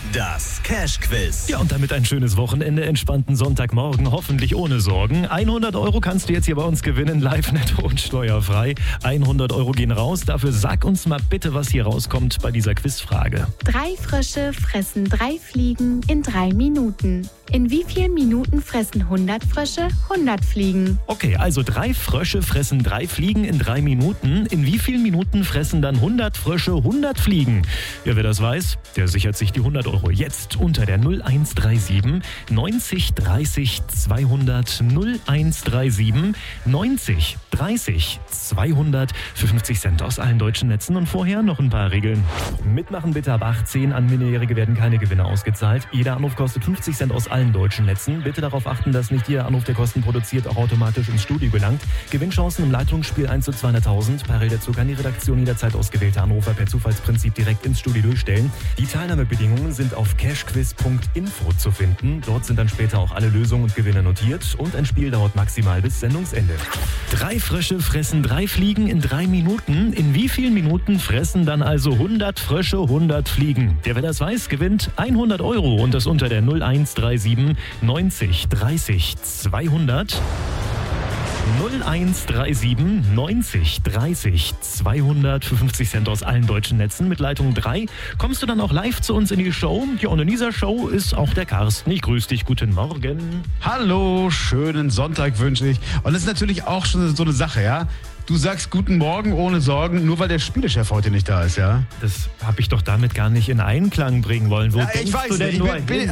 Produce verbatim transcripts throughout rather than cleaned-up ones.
Das Cash-Quiz. Ja, und damit ein schönes Wochenende, entspannten Sonntagmorgen, hoffentlich ohne Sorgen. hundert Euro kannst du jetzt hier bei uns gewinnen, live, netto und steuerfrei. hundert Euro gehen raus. Dafür sag uns mal bitte, was hier rauskommt bei dieser Quizfrage. Drei Frösche fressen drei Fliegen in drei Minuten. In wie vielen Minuten fressen hundert Frösche hundert Fliegen? Okay, also drei Frösche fressen drei Fliegen in drei Minuten. In wie vielen Minuten fressen dann hundert Frösche hundert Fliegen? Ja, wer das weiß, der sichert sich die hundert Euro jetzt unter der null eins drei sieben neunzig dreißig zweihundert null eins drei sieben neunzig dreißig zweihundert für fünfzig Cent aus allen deutschen Netzen. Und vorher noch ein paar Regeln. Mitmachen bitte ab achtzehn. An Minderjährige werden keine Gewinne ausgezahlt. Jeder Anruf kostet fünfzig Cent aus allen deutschen Netzen. Bitte darauf achten, dass nicht jeder Anruf, der Kosten produziert, auch automatisch ins Studio gelangt. Gewinnchancen im Leitungsspiel eins zu zweihunderttausend. Parallel dazu kann die Redaktion jederzeit ausgewählte Anrufer per Zufallsprinzip direkt ins Studio durchstellen. Die Teilnahmebedingungen sind auf cashquiz punkt info zu finden. Dort sind dann später auch alle Lösungen und Gewinne notiert. Und ein Spiel dauert maximal bis Sendungsende. Drei Frösche fressen drei Fliegen in drei Minuten. In wie vielen Minuten fressen dann also hundert Frösche hundert Fliegen? Der, wer das weiß, gewinnt hundert Euro und das unter der null eins drei sieben neunzig dreißig zweihundert. null eins drei sieben neunzig dreißig zweihundert für fünfzig Cent aus allen deutschen Netzen. Mit Leitung drei kommst du dann auch live zu uns in die Show. Ja, und in dieser Show ist auch der Carsten. Ich grüße dich. Guten Morgen. Hallo, schönen Sonntag wünsche ich. Und das ist natürlich auch schon so eine Sache, ja? Du sagst guten Morgen ohne Sorgen, nur weil der Spielechef heute nicht da ist, ja? Das habe ich doch damit gar nicht in Einklang bringen wollen. Wo ja, denkst ich weiß du denn nicht, nur ich bin, bin,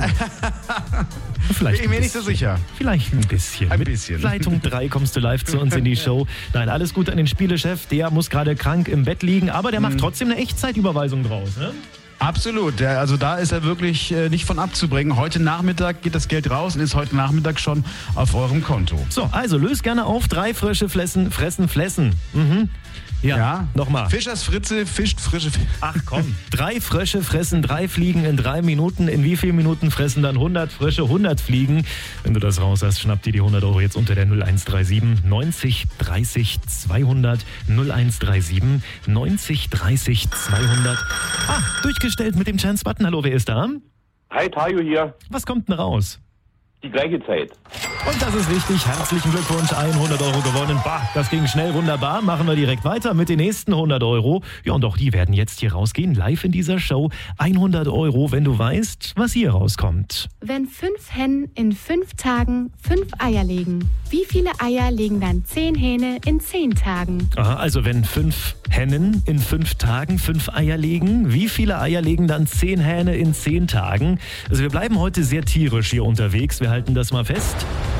Vielleicht bin mir nicht so sicher. Vielleicht ein bisschen. Ein Mit bisschen. Leitung drei kommst du live zu uns in die Show. Nein, alles gut an den Spielechef. Der muss gerade krank im Bett liegen, aber der macht Mhm. trotzdem eine Echtzeitüberweisung draus, ne? Absolut, der, also da ist er wirklich äh, nicht von abzubringen. Heute Nachmittag geht das Geld raus und ist heute Nachmittag schon auf eurem Konto. So, also löst gerne auf. Drei Frösche fressen, fressen, flessen. Mhm. Ja, Ja, nochmal. Fischers Fritze fischt frische Fische. Ach komm. Drei Frösche fressen drei Fliegen in drei Minuten. In wie vielen Minuten fressen dann hundert Frösche hundert Fliegen? Wenn du das raus hast, schnapp dir die hundert Euro jetzt unter der null eins drei sieben neunzig dreißig zweihundert null eins drei sieben neunzig dreißig zweihundert. Ah, durchgestellt mit dem Chance-Button. Hallo, wer ist da? Hi, Tayo hier. Was kommt denn raus? Die gleiche Zeit. Und das ist richtig. Herzlichen Glückwunsch. hundert Euro gewonnen. Bah, das ging schnell, wunderbar. Machen wir direkt weiter mit den nächsten hundert Euro. Ja, und auch die werden jetzt hier rausgehen, live in dieser Show. hundert Euro, wenn du weißt, was hier rauskommt. Wenn fünf Hennen in fünf Tagen fünf Eier legen, wie viele Eier legen dann zehn Hähne in zehn Tagen? Aha, also wenn fünf Hennen in fünf Tagen fünf Eier legen, wie viele Eier legen dann zehn Hähne in zehn Tagen? Also wir bleiben heute sehr tierisch hier unterwegs. Wir halten das mal fest.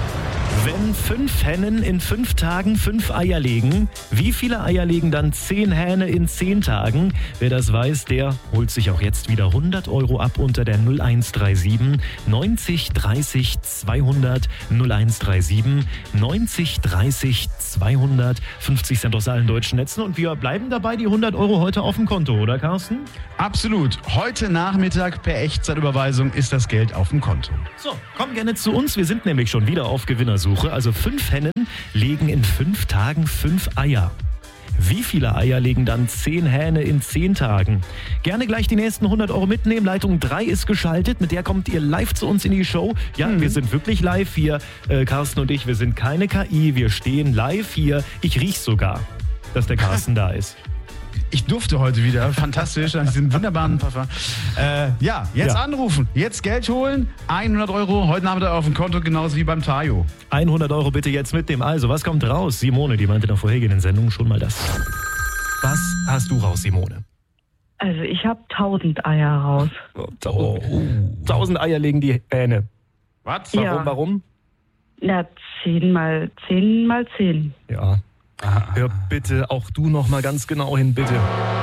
Wenn fünf Hennen in fünf Tagen fünf Eier legen, wie viele Eier legen dann zehn Hähne in zehn Tagen? Wer das weiß, der holt sich auch jetzt wieder hundert Euro ab unter der null eins drei sieben neunzig dreißig zweihundert null eins drei sieben neunzig dreißig zweihundert fünfzig Cent aus allen deutschen Netzen. Und wir bleiben dabei, die hundert Euro heute auf dem Konto, oder Carsten? Absolut. Heute Nachmittag per Echtzeitüberweisung ist das Geld auf dem Konto. So, komm gerne zu uns. Wir sind nämlich schon wieder auf Gewinnersuche. Also fünf Hennen legen in fünf Tagen fünf Eier. Wie viele Eier legen dann zehn Hähne in zehn Tagen? Gerne gleich die nächsten hundert Euro mitnehmen. Leitung drei ist geschaltet. Mit der kommt ihr live zu uns in die Show. Ja, mhm. Wir sind wirklich live hier. Äh, Carsten und ich, wir sind keine K I. Wir stehen live hier. Ich riech's sogar, dass der Carsten da ist. Ich durfte heute wieder. Fantastisch. An diesem wunderbaren Puffer. Äh, ja, jetzt Ja. anrufen. Jetzt Geld holen. hundert Euro heute Nachmittag auf dem Konto, genauso wie beim Tayo. hundert Euro bitte jetzt mitnehmen. Also, was kommt raus? Simone, die meinte in der vorhergehenden Sendung schon mal das. Was hast du raus, Simone? Also ich habe tausend Eier raus. Oh. Tausend Eier legen die Hähne. Was? Warum, Ja. warum? Ja, zehn mal zehn mal zehn. Ja. Hör bitte auch du noch mal ganz genau hin, bitte.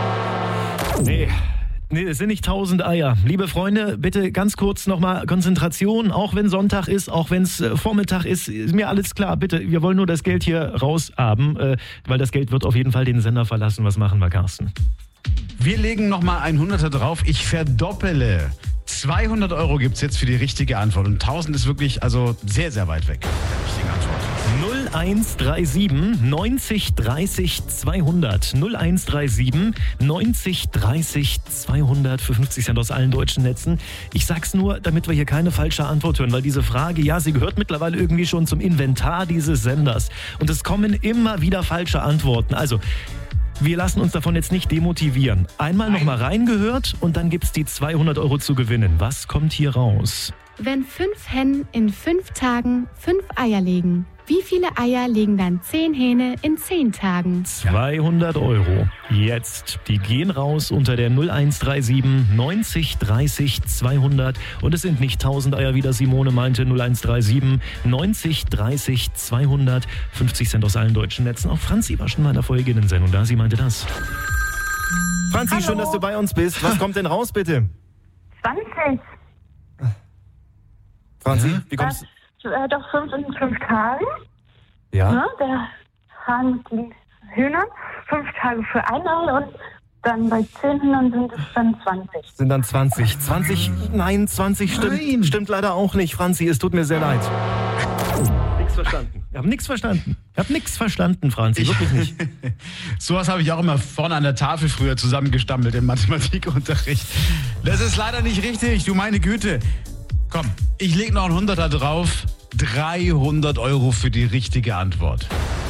Nee. Nee, es sind nicht tausend Eier. Liebe Freunde, bitte ganz kurz nochmal Konzentration, auch wenn Sonntag ist, auch wenn es äh, Vormittag ist, ist mir alles klar. Bitte, wir wollen nur das Geld hier raushaben, äh, weil das Geld wird auf jeden Fall den Sender verlassen. Was machen wir, Carsten? Wir legen nochmal ein Hunderter drauf. Ich verdoppele. zweihundert Euro gibt es jetzt für die richtige Antwort. Und tausend ist wirklich also sehr, sehr weit weg. Der richtigen Antwort. null eins drei sieben neunzig dreißig zweihundert. null eins drei sieben neunzig dreißig zweihundert für fünfzig Cent aus allen deutschen Netzen. Ich sag's nur, damit wir hier keine falsche Antwort hören, weil diese Frage, ja, sie gehört mittlerweile irgendwie schon zum Inventar dieses Senders. Und es kommen immer wieder falsche Antworten. Also, wir lassen uns davon jetzt nicht demotivieren. Einmal nochmal reingehört und dann gibt's die zweihundert Euro zu gewinnen. Was kommt hier raus? Wenn fünf Hennen in fünf Tagen fünf Eier legen, wie viele Eier legen dann zehn Hähne in zehn Tagen? zweihundert Euro. Jetzt. Die gehen raus unter der null eins drei sieben neunzig dreißig zweihundert. Und es sind nicht tausend Eier, wie das Simone meinte. null eins drei sieben neunzig dreißig zweihundert. fünfzig Cent aus allen deutschen Netzen. Auch Franzi war schon mal in der vorhergehenden Sendung da. Sie meinte das. Franzi, Hallo. Schön, dass du bei uns bist. Was kommt denn raus, bitte? zwanzig. Franzi, wie Das, kommst äh, doch fünf in fünf Tagen. Ja? Ne? Der Hahn mit den Hühnern. Fünf Tage für ein Ei und dann bei zehn Hühnern sind es dann zwanzig. Sind dann zwanzig. zwanzig, nein, zwanzig stimmt, Nein. stimmt leider auch nicht, Franzi. Es tut mir sehr leid. Nix verstanden. Ich habe nichts verstanden. Ich habe nichts verstanden, Franzi. Wirklich nicht. Sowas habe ich auch immer vorne an der Tafel früher zusammengestammelt im Mathematikunterricht. Das ist leider nicht richtig, du meine Güte. Komm, ich leg noch einen Hunderter drauf. dreihundert Euro für die richtige Antwort.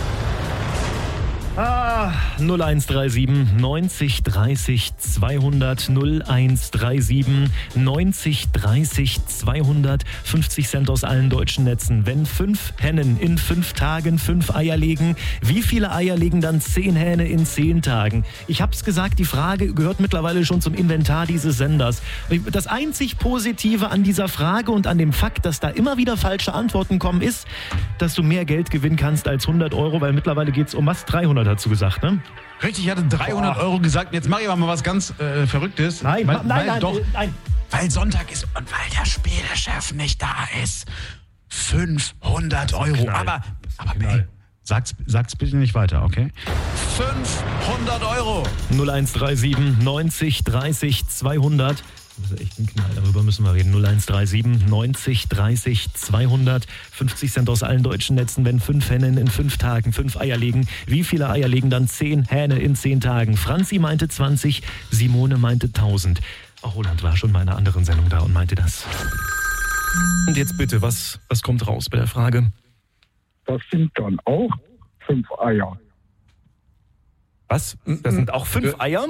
Ah, null eins drei sieben neunzig dreißig zweihundert. null eins drei sieben neunzig dreißig zweihundert. fünfzig Cent aus allen deutschen Netzen. Wenn fünf Hennen in fünf Tagen fünf Eier legen, wie viele Eier legen dann zehn Hähne in zehn Tagen? Ich hab's gesagt, die Frage gehört mittlerweile schon zum Inventar dieses Senders. Das einzig Positive an dieser Frage und an dem Fakt, dass da immer wieder falsche Antworten kommen, ist, dass du mehr Geld gewinnen kannst als hundert Euro, weil mittlerweile geht's um was? dreihundert dazu gesagt, ne? Richtig, ich hatte dreihundert Euro gesagt. Jetzt mache ich aber mal was ganz äh, Verrücktes. Nein, weil, nein, weil nein, doch, äh, nein. Weil Sonntag ist und weil der Spielechef nicht da ist. fünfhundert Euro. Knall. Aber, aber Knall. ey, sag's, sag's bitte nicht weiter, okay? fünfhundert Euro. null eins drei sieben neunzig dreißig zweihundert. Das ist echt ein Knall, darüber müssen wir reden. null eins drei sieben neunzig dreißig zweihundert. fünfzig Cent aus allen deutschen Netzen, wenn fünf Hennen in fünf Tagen fünf Eier legen. Wie viele Eier legen dann zehn Hähne in zehn Tagen? Franzi meinte zwanzig, Simone meinte tausend. Auch Roland war schon mal in einer anderen Sendung da und meinte das. Und jetzt bitte, was, was kommt raus bei der Frage? Das sind dann auch fünf Eier. Was? Das sind auch fünf Eier?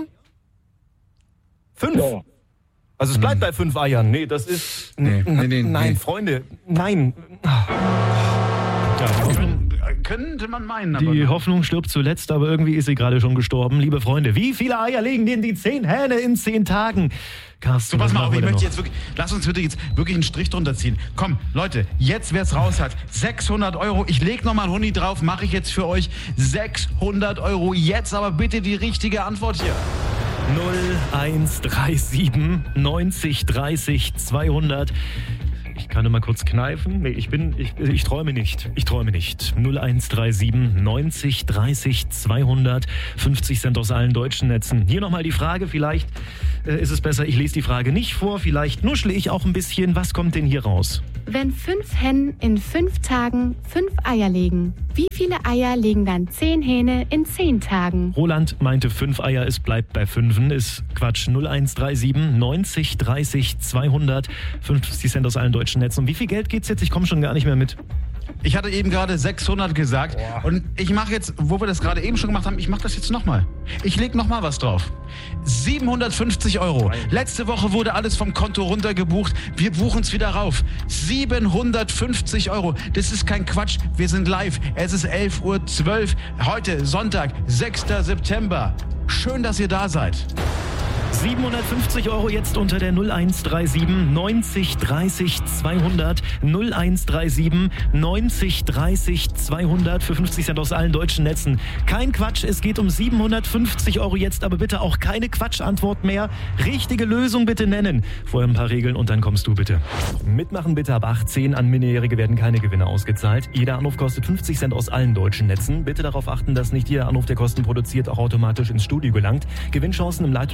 Fünf? Ja. Also es bleibt bei fünf Eiern. Nee, das ist... Nee, nee, nee, nein, nee. Freunde, nein. Ja, die Hoffnung, Könnte man meinen, aber. die Hoffnung stirbt zuletzt, aber irgendwie ist sie gerade schon gestorben. Liebe Freunde, wie viele Eier legen denn die zehn Hähne in zehn Tagen? Carsten, So, pass was mal machen auf, wir ich denn möchte noch? jetzt wirklich, lass uns bitte jetzt wirklich einen Strich drunter ziehen. Komm, Leute, jetzt wer es raus hat, sechshundert Euro, ich leg nochmal einen Huni drauf, mache ich jetzt für euch sechshundert Euro. Jetzt aber bitte die richtige Antwort hier. null eins drei sieben neunzig dreißig zweihundert. Ich kann nur mal kurz kneifen. Nee, ich bin, ich, ich träume nicht. Ich träume nicht. null eins drei sieben neunzig dreißig zweihundert. fünfzig Cent aus allen deutschen Netzen. Hier nochmal die Frage. Vielleicht äh, ist es besser, ich lese die Frage nicht vor. Vielleicht nuschle ich auch ein bisschen. Was kommt denn hier raus? Wenn fünf Hennen in fünf Tagen fünf Eier legen, wie viele Eier legen dann zehn Hähne in zehn Tagen? Roland meinte fünf Eier, es bleibt bei fünfen. Ist Quatsch. null eins drei sieben neunzig dreißig zweihundert. fünfzig Cent aus allen deutschen Netzen. Um wie viel Geld geht's jetzt? Ich komme schon gar nicht mehr mit. Ich hatte eben gerade sechshundert gesagt und ich mache jetzt, wo wir das gerade eben schon gemacht haben, ich mache das jetzt nochmal. Ich leg nochmal was drauf. siebenhundertfünfzig Euro. Letzte Woche wurde alles vom Konto runtergebucht. Wir buchen es wieder rauf. siebenhundertfünfzig Euro. Das ist kein Quatsch. Wir sind live. Es ist elf Uhr zwölf. Heute Sonntag, sechster September. Schön, dass ihr da seid. siebenhundertfünfzig Euro jetzt unter der null eins drei sieben neunzig dreißig zweihundert. null eins drei sieben neunzig dreißig zweihundert für fünfzig Cent aus allen deutschen Netzen. Kein Quatsch, es geht um siebenhundertfünfzig Euro jetzt, aber bitte auch keine Quatschantwort mehr. Richtige Lösung bitte nennen. Vorher ein paar Regeln und dann kommst du bitte. Mitmachen bitte ab achtzehn. An Minderjährige werden keine Gewinne ausgezahlt. Jeder Anruf kostet fünfzig Cent aus allen deutschen Netzen. Bitte darauf achten, dass nicht jeder Anruf, der Kosten produziert, auch automatisch ins Studio gelangt. Gewinnchancen im Leitungsspiel eins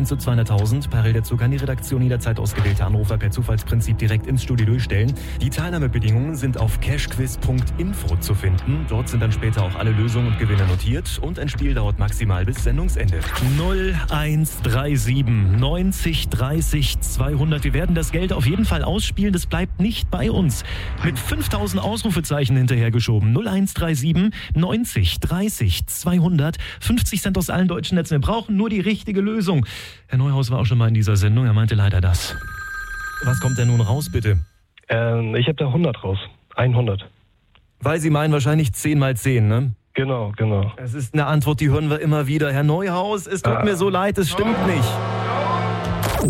eins zu zweihunderttausend. Parallel dazu kann die Redaktion jederzeit ausgewählte Anrufer per Zufallsprinzip direkt ins Studio durchstellen. Die Teilnahmebedingungen sind auf cashquiz punkt info zu finden. Dort sind dann später auch alle Lösungen und Gewinne notiert. Und ein Spiel dauert maximal bis Sendungsende. null eins drei sieben neunzig dreißig zweihundert. Wir werden das Geld auf jeden Fall ausspielen. Das bleibt nicht bei uns. Mit fünftausend Ausrufezeichen hinterhergeschoben. null eins drei sieben neunzig dreißig zweihundert. fünfzig Cent aus allen deutschen Netzen. Wir brauchen nur die richtige Lösung. Herr Neuhaus war auch schon mal in dieser Sendung. Er meinte leider das. Was kommt denn nun raus, bitte? Ähm, ich habe da hundert raus. hundert. Weil Sie meinen wahrscheinlich zehn mal zehn, ne? Genau, genau. Es ist eine Antwort, die hören wir immer wieder. Herr Neuhaus, es tut ah. mir so leid, es stimmt oh. nicht.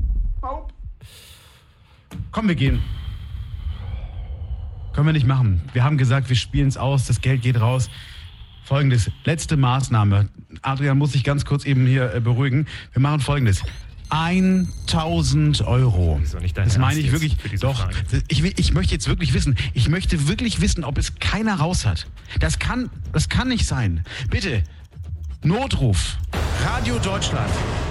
Komm, wir gehen. Können wir nicht machen. Wir haben gesagt, wir spielen es aus, das Geld geht raus. Folgendes, letzte Maßnahme. Adrian muss sich ganz kurz eben hier äh, beruhigen. Wir machen Folgendes. tausend Euro. Das, nicht das meine ich wirklich. Doch. Ich, ich möchte jetzt wirklich wissen. Ich möchte wirklich wissen, ob es keiner raus hat. Das kann, das kann nicht sein. Bitte. Notruf. Radio Deutschland.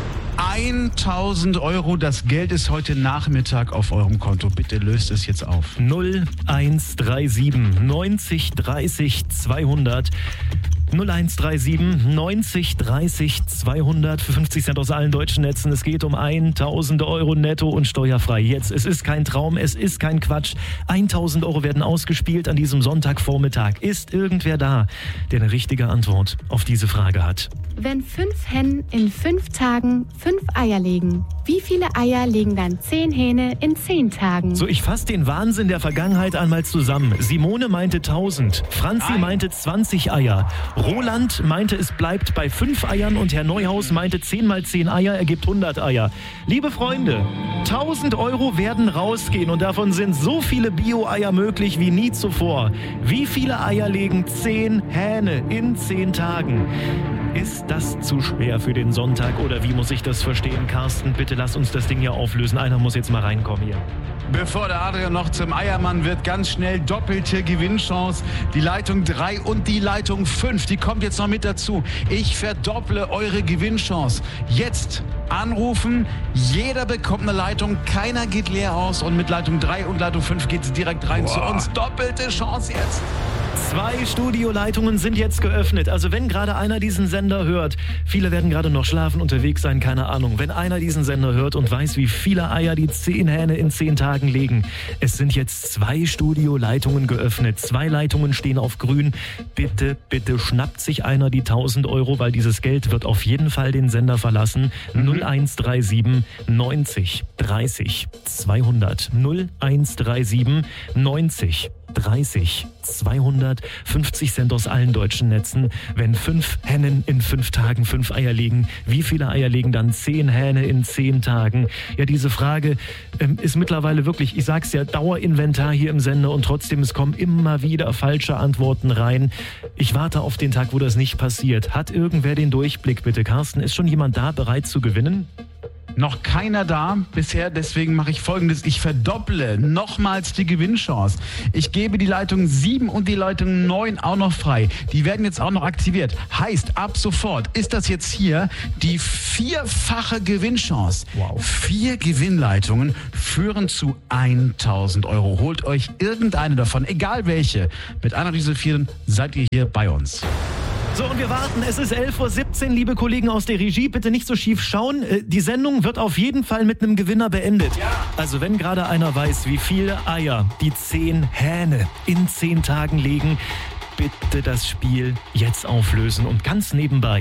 tausend Euro. Das Geld ist heute Nachmittag auf eurem Konto. Bitte löst es jetzt auf. null eins drei sieben neunzig dreißig zweihundert. null eins drei sieben neunzig dreißig zweihundert für fünfzig Cent aus allen deutschen Netzen. Es geht um tausend Euro netto und steuerfrei. Jetzt, es ist kein Traum, es ist kein Quatsch. tausend Euro werden ausgespielt an diesem Sonntagvormittag. Ist irgendwer da, der eine richtige Antwort auf diese Frage hat? Wenn fünf Hennen in fünf Tagen fünf Eier legen, wie viele Eier legen dann zehn Hähne in zehn Tagen? So, ich fasse den Wahnsinn der Vergangenheit einmal zusammen. Simone meinte tausend, Franzi Nein. meinte zwanzig Eier, Roland meinte, es bleibt bei fünf Eiern und Herr Neuhaus meinte, zehn mal zehn Eier ergibt hundert Eier. Liebe Freunde, tausend Euro werden rausgehen und davon sind so viele Bio-Eier möglich wie nie zuvor. Wie viele Eier legen zehn Hähne in zehn Tagen? Ist das zu schwer für den Sonntag oder wie muss ich das verstehen? Carsten, bitte lass uns das Ding hier auflösen. Einer muss jetzt mal reinkommen hier. Bevor der Adrian noch zum Eiermann wird, ganz schnell doppelte Gewinnchance. Die Leitung drei und die Leitung fünf, die kommt jetzt noch mit dazu. Ich verdopple eure Gewinnchance. Jetzt anrufen, jeder bekommt eine Leitung, keiner geht leer aus und mit Leitung drei und Leitung fünf geht es direkt rein Boah. zu uns. Doppelte Chance jetzt. Zwei Studioleitungen sind jetzt geöffnet. Also wenn gerade einer diesen Sender hört, viele werden gerade noch schlafen, unterwegs sein, keine Ahnung. Wenn einer diesen Sender hört und weiß, wie viele Eier die zehn Hähne in zehn Tagen legen. Es sind jetzt zwei Studioleitungen geöffnet. Zwei Leitungen stehen auf grün. Bitte, bitte schnappt sich einer die tausend Euro, weil dieses Geld wird auf jeden Fall den Sender verlassen. Mhm. null eins drei sieben neunzig dreißig zweihundert. null eins drei sieben neunzig dreißig zweihundert. fünfzig Cent aus allen deutschen Netzen. Wenn fünf Hennen in fünf Tagen fünf Eier legen, wie viele Eier legen dann zehn Hähne in zehn Tagen? Ja, diese Frage ähm, ist mittlerweile wirklich, ich sag's ja, Dauerinventar hier im Sender und trotzdem, es kommen immer wieder falsche Antworten rein. Ich warte auf den Tag, wo das nicht passiert. Hat irgendwer den Durchblick, bitte? Carsten, ist schon jemand da, bereit zu gewinnen? Noch keiner da bisher, deswegen mache ich Folgendes. Ich verdopple nochmals die Gewinnchance. Ich gebe die Leitung sieben und die Leitung neun auch noch frei. Die werden jetzt auch noch aktiviert. Heißt, ab sofort ist das jetzt hier die vierfache Gewinnchance. Wow. Vier Gewinnleitungen führen zu tausend Euro. Holt euch irgendeine davon, egal welche. Mit einer dieser vier seid ihr hier bei uns. So, und wir warten. Es ist elf Uhr siebzehn, liebe Kollegen aus der Regie. Bitte nicht so schief schauen. Die Sendung wird auf jeden Fall mit einem Gewinner beendet. Ja. Also wenn gerade einer weiß, wie viele Eier die zehn Hähne in zehn Tagen legen, bitte das Spiel jetzt auflösen und ganz nebenbei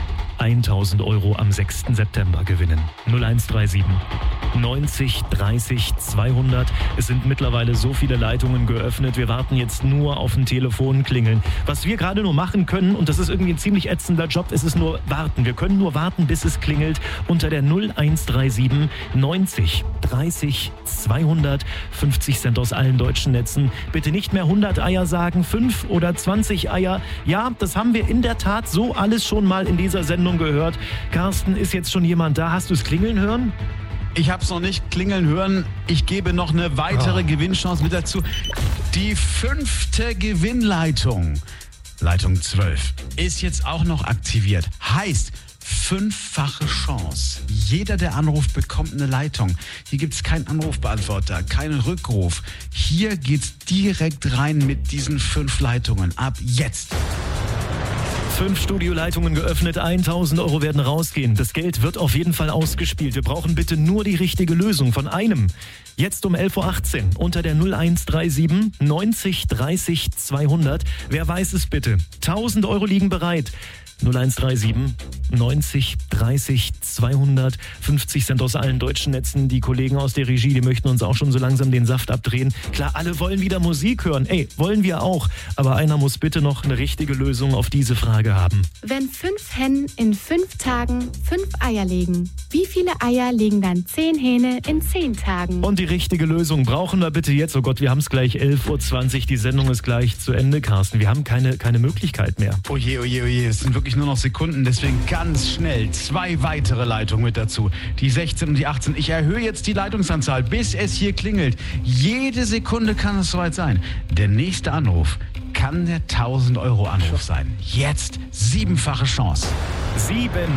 tausend Euro am sechsten September gewinnen. null eins drei sieben neunzig dreißig zweihundert. Es sind mittlerweile so viele Leitungen geöffnet. Wir warten jetzt nur auf ein Telefonklingeln. Was wir gerade nur machen können, und das ist irgendwie ein ziemlich ätzender Job, ist es nur warten. Wir können nur warten, bis es klingelt unter der null eins drei sieben neunzig dreißig zweihundert. fünfzig Cent aus allen deutschen Netzen. Bitte nicht mehr hundert Eier sagen, fünf oder zwanzig Eier. Ja, das haben wir in der Tat so alles schon mal in dieser Sendung gehört. Carsten, ist jetzt schon jemand da? Hast du es klingeln hören? Ich habe es noch nicht klingeln hören. Ich gebe noch eine weitere oh. Gewinnchance mit dazu. Die fünfte Gewinnleitung, Leitung zwölf, ist jetzt auch noch aktiviert. Heißt, fünffache Chance. Jeder, der anruft, bekommt eine Leitung. Hier gibt es keinen Anrufbeantworter, keinen Rückruf. Hier geht's direkt rein mit diesen fünf Leitungen. Ab jetzt. Fünf Studioleitungen geöffnet, tausend Euro werden rausgehen. Das Geld wird auf jeden Fall ausgespielt. Wir brauchen bitte nur die richtige Lösung von einem. Jetzt um elf Uhr achtzehn unter der null eins drei sieben neunzig dreißig zweihundert. Wer weiß es bitte? tausend Euro liegen bereit. null eins drei sieben neunzig dreißig zweihundert. fünfzig Cent aus allen deutschen Netzen. Die Kollegen aus der Regie, die möchten uns auch schon so langsam den Saft abdrehen. Klar, alle wollen wieder Musik hören. Ey, wollen wir auch. Aber einer muss bitte noch eine richtige Lösung auf diese Frage haben. Wenn fünf Hennen in fünf Tagen fünf Eier legen, wie viele Eier legen dann zehn Hähne in zehn Tagen? Und die richtige Lösung brauchen wir bitte jetzt. Oh Gott, wir haben es gleich elf Uhr zwanzig. Die Sendung ist gleich zu Ende, Carsten. Wir haben keine, keine Möglichkeit mehr. Oje, oje, oje. Es sind wirklich nur noch Sekunden. Deswegen ganz schnell zwei weitere Leitungen mit dazu. Die sechzehn und die achtzehn. Ich erhöhe jetzt die Leitungsanzahl, bis es hier klingelt. Jede Sekunde kann es soweit sein. Der nächste Anruf kann der tausend Euro Anruf sein. Jetzt siebenfache Chance. Sieben.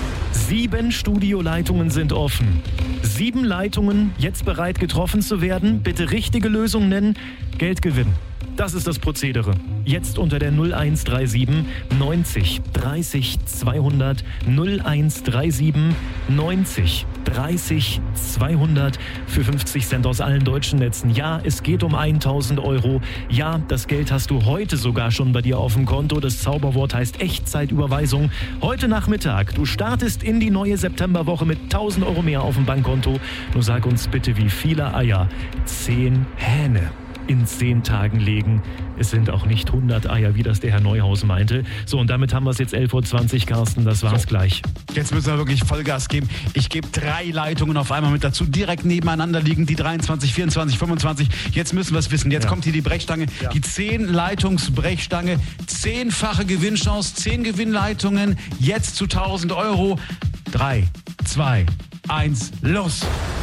Sieben Studioleitungen sind offen. Sieben Leitungen jetzt bereit getroffen zu werden. Bitte richtige Lösung nennen. Geldgewinn. Das ist das Prozedere. Jetzt unter der null eins drei sieben neunzig dreißig zweihundert. null eins drei sieben neunzig dreißig zweihundert für fünfzig Cent aus allen deutschen Netzen. Ja, es geht um tausend Euro. Ja, das Geld hast du heute sogar schon bei dir auf dem Konto. Das Zauberwort heißt Echtzeitüberweisung. Heute Nachmittag. Du startest in die neue Septemberwoche mit tausend Euro mehr auf dem Bankkonto. Nur sag uns bitte, wie viele Eier zehn Hähne in zehn Tagen legen. Es sind auch nicht hundert Eier, wie das der Herr Neuhaus meinte. So, und damit haben wir es jetzt elf Uhr zwanzig, Carsten. Das war's so. Gleich. Jetzt müssen wir wirklich Vollgas geben. Ich gebe drei Leitungen auf einmal mit dazu. Direkt nebeneinander liegen die dreiundzwanzig, vierundzwanzig, fünfundzwanzig. Jetzt müssen wir es wissen. Jetzt ja. kommt hier die Brechstange. Ja. Die zehn Leitungsbrechstange. Zehnfache Gewinnchance. zehn Gewinnleitungen. Jetzt zu tausend Euro. drei, zwei, eins, los.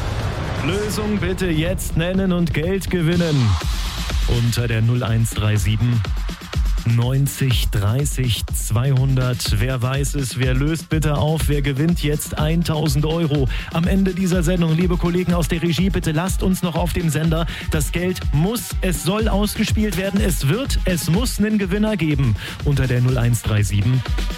Lösung bitte jetzt nennen und Geld gewinnen. Unter der null eins drei sieben neunzig dreißig zweihundert. Wer weiß es, wer löst bitte auf, wer gewinnt jetzt tausend Euro. Am Ende dieser Sendung, liebe Kollegen aus der Regie, bitte lasst uns noch auf dem Sender. Das Geld muss, es soll ausgespielt werden, es wird, es muss einen Gewinner geben. Unter der null eins drei sieben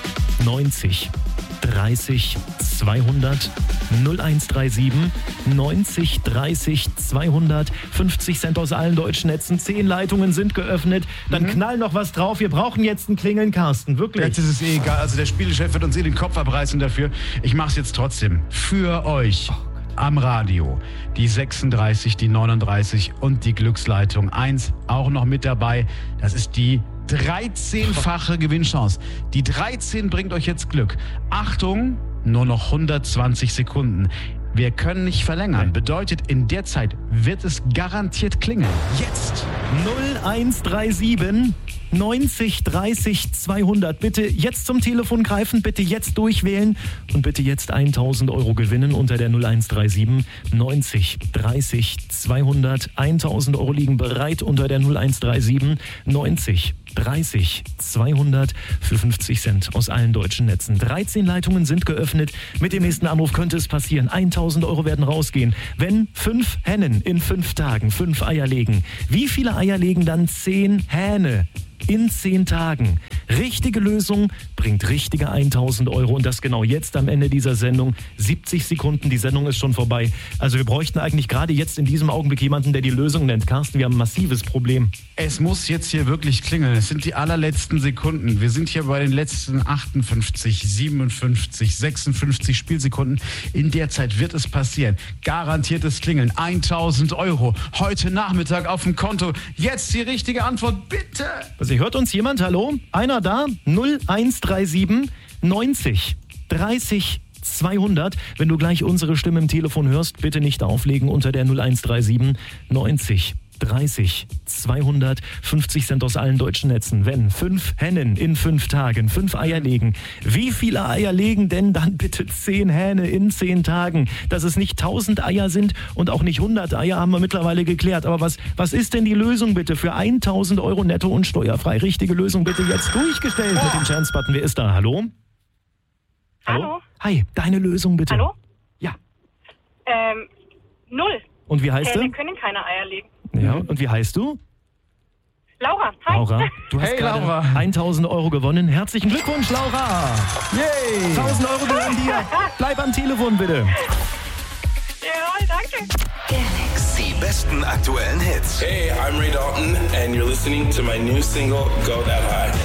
neunzig dreißig zweihundert. null eins drei sieben neunzig dreißig zweihundert. fünfzig Cent aus allen deutschen Netzen. zehn Leitungen sind geöffnet. Dann mhm. knall noch was drauf. Wir brauchen jetzt ein Klingeln, Carsten. Wirklich. Jetzt ist es eh egal. Also der Spielchef wird uns eh den Kopf abreißen dafür. Ich mach's jetzt trotzdem. Für euch. Oh. Am Radio die sechsunddreißig, die neununddreißig und die Glücksleitung eins auch noch mit dabei. Das ist die dreizehnfache Gewinnchance. Die dreizehn bringt euch jetzt Glück. Achtung, nur noch hundertzwanzig Sekunden. Wir können nicht verlängern. Bedeutet, in der Zeit wird es garantiert klingeln. Jetzt! null eins drei sieben neunzig dreißig zweihundert. Bitte jetzt zum Telefon greifen, bitte jetzt durchwählen und bitte jetzt tausend Euro gewinnen unter der null eins drei sieben neunzig dreißig zweihundert. tausend Euro liegen bereit unter der null eins drei sieben neunzig dreißig zweihundert für fünfzig Cent aus allen deutschen Netzen. dreizehn Leitungen sind geöffnet. Mit dem nächsten Anruf könnte es passieren. tausend Euro werden rausgehen. Wenn fünf Hennen in fünf Tagen fünf Eier legen, wie viele Eier legen dann zehn Hähne in zehn Tagen? Richtige Lösung bringt richtige tausend Euro und das genau jetzt am Ende dieser Sendung. siebzig Sekunden, die Sendung ist schon vorbei. Also wir bräuchten eigentlich gerade jetzt in diesem Augenblick jemanden, der die Lösung nennt. Carsten, wir haben ein massives Problem. Es muss jetzt hier wirklich klingeln. Es sind die allerletzten Sekunden. Wir sind hier bei den letzten achtundfünfzig, siebenundfünfzig, sechsundfünfzig Spielsekunden. In der Zeit wird es passieren. Garantiertes Klingeln. tausend Euro. Heute Nachmittag auf dem Konto. Jetzt die richtige Antwort, bitte. Also hört uns jemand? Hallo? Einer da? null eins drei sieben neunzig dreißig zweihundert. Wenn du gleich unsere Stimme im Telefon hörst, bitte nicht auflegen unter der null eins drei sieben neunzig dreißig zweihundert. fünfzig Cent aus allen deutschen Netzen. Wenn fünf Hennen in fünf Tagen fünf Eier legen, wie viele Eier legen denn dann bitte zehn Hähne in zehn Tagen? Dass es nicht tausend Eier sind und auch nicht hundert Eier, haben wir mittlerweile geklärt. Aber was, was ist denn die Lösung bitte für tausend Euro netto und steuerfrei? Richtige Lösung bitte jetzt durchgestellt oh. mit dem Chance-Button. Wer ist da? Hallo? Hallo? Hallo? Hi, deine Lösung bitte. Hallo? Ja. Ähm, null. Und wie heißt Hähne du? können keine Eier legen. Ja, und wie heißt du? Laura, hi. Laura, du hast Hey, gerade Laura. tausend Euro gewonnen. Herzlichen Glückwunsch, Laura. Yay! tausend Euro gehören dir. Bleib am Telefon, bitte. Ja, danke. Die besten aktuellen Hits. Hey, I'm Ray Dalton and you're listening to my new single, Go That High.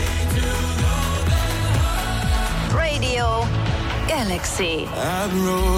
Radio Galaxy.